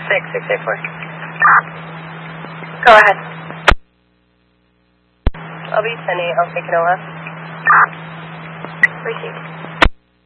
684. Go ahead. I'll be sending, I'll take Noah. Received.